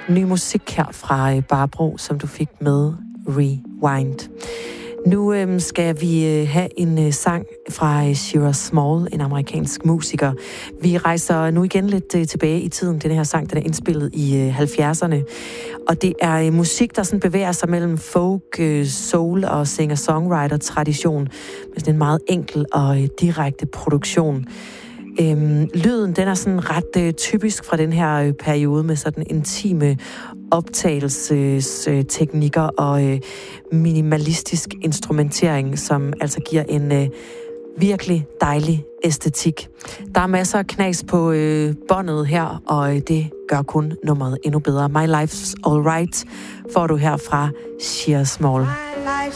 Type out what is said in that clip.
Ny musik her fra Barbro, som du fik med Rewind. Nu skal vi have en sang fra Shira Small, en amerikansk musiker. Vi rejser nu igen lidt tilbage i tiden. Den her sang, den er indspillet i 70'erne. Og det er musik, der sådan bevæger sig mellem folk, soul og singer-songwriter-tradition. Med sådan en meget enkel og direkte produktion. Lyden, den er sådan ret typisk fra den her periode med sådan intime optagelsesteknikker og minimalistisk instrumentering, som altså giver en virkelig dejlig æstetik. Der er masser af knas på båndet her, og det gør kun nummeret endnu bedre. My Life's Alright får du her fra Shira Small.